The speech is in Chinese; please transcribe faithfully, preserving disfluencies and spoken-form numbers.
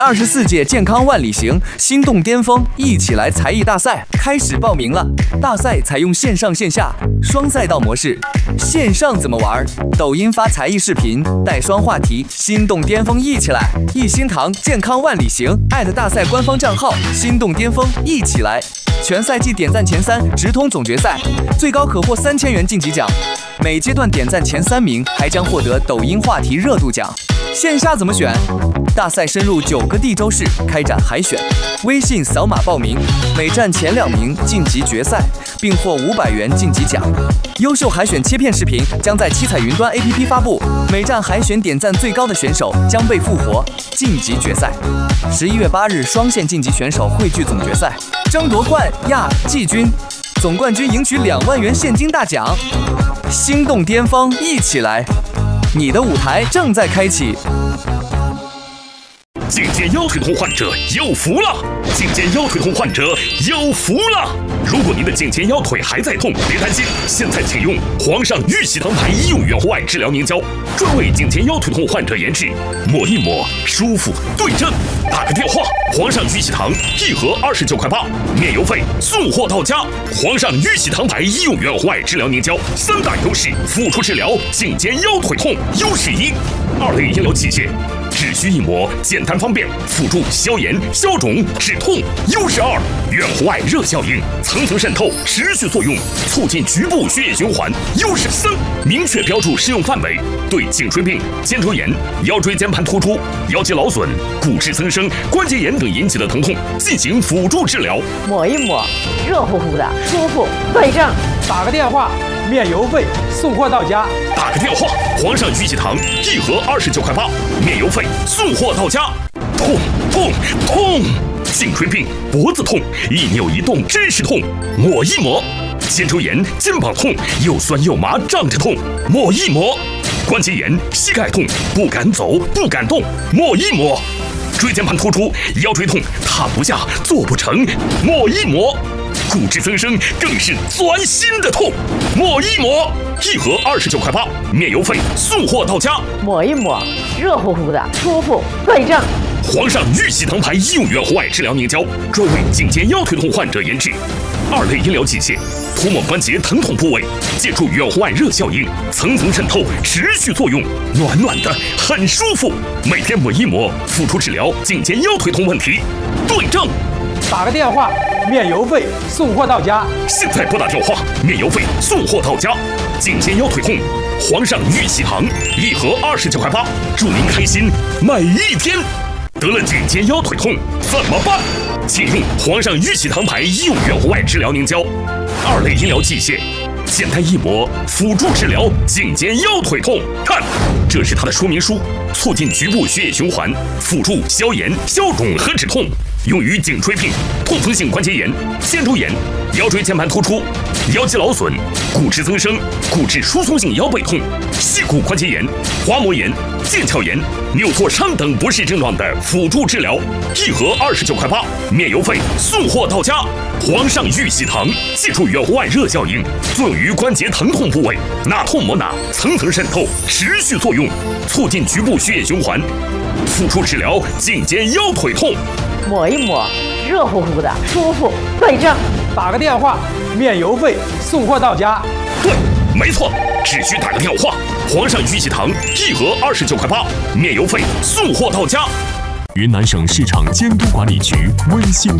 二十四届健康万里行心动巅峰一起来才艺大赛开始报名了。大赛采用线上线下双赛道模式。线上怎么玩？抖音发才艺视频，带双话题，心动巅峰一起来。一心堂健康万里行艾特大赛官方账号心动巅峰一起来。全赛季点赞前三直通总决赛，最高可获三千元晋级奖。每阶段点赞前三名还将获得抖音话题热度奖。线下怎么选？大赛深入九个地州市开展海选，微信扫码报名，每站前两名晋级决赛，并获五百元晋级奖。优秀海选切片视频将在七彩云端 A P P 发布，每站海选点赞最高的选手将被复活晋级决赛。十一月八日双线晋级选手汇聚总决赛，争夺冠亚季军，总冠军赢取两万元现金大奖。心动巅峰一起来，你的舞台正在开启。 颈肩腰腿痛患者有福了！颈肩腰腿痛患者有福了！如果您的颈肩腰腿还在痛，别担心，现在请用皇上玉玺堂牌医用远红外治疗凝胶，专为颈肩腰腿痛患者研制，抹一抹舒服对症。打个电话，皇上玉玺堂一盒二十九块八，免邮费送货到家。皇上玉玺堂牌医用远红外治疗凝胶，三大优势辅助治疗颈肩腰腿痛。优势一，二类医疗器械。只需一抹，简单方便，辅助消炎、消肿、止痛。优势二，远红外热效应，层层渗透，持续作用，促进局部血液循环。优势三，明确标注适用范围，对颈椎病、肩周炎、腰椎间盘突出、腰肌劳损、骨质增生、关节炎等引起的疼痛进行辅助治疗。 抹一抹，热乎乎的，舒服对症。 打个电话，免邮费送货到家。 打个电话，皇上玉玺堂一盒二十九块八，免邮费送货到家。痛痛痛！颈椎病、脖子痛，一扭一动真是痛，抹一抹。肩周炎、肩膀痛，又酸又麻胀着痛，抹一抹。关节炎、膝盖痛，不敢走不敢动，抹一抹。椎间盘突出、腰椎痛，躺不下坐不成，抹一抹。骨质增生更是钻心的痛，抹一抹，一盒二十九块八，免邮费送货到家。 抹一抹，热乎乎的，舒服对症。 皇上玉玺堂牌医用远红外治疗凝胶，专为颈肩腰腿痛患者研制，二类医疗器械，涂抹关节疼痛部位，借助远红外热效应，层层渗透，持续作用，暖暖的，很舒服。每天抹一抹，辅助治疗颈肩腰腿痛问题，对症。 打个电话，免邮费送货到家。 现在拨打电话，免邮费送货到家。颈肩腰腿痛，皇上玉玺堂一盒二十九块八，祝您开心每一天。得了颈肩腰腿痛怎么办？请用皇上玉玺堂牌医用远红外治疗凝胶，二类医疗器械，简单一抹，辅助治疗颈肩腰腿痛。看，这是它的说明书，促进局部血液循环，辅助消炎、消肿和止痛。用于颈椎病、痛风性关节炎、肩周炎、腰椎间盘突出、腰肌劳损、骨质增生、骨质疏松性腰背痛、膝骨关节炎、滑膜炎、腱鞘炎、扭挫伤等不适症状的辅助治疗。一盒二十九块八，免邮费送货到家。皇上玉玺堂借助远红外热效应，作用于关节疼痛部位，哪痛抹哪，层层渗透，持续作用，促进局部血液循环，辅助治疗颈肩腰腿痛。 抹一抹，热乎乎的，舒服对症。 打个电话，免邮费送货到家。 对，没错，只需打个电话，皇上玉玺堂一盒二十九块八，免邮费送货到家。 云南省市场监督管理局温馨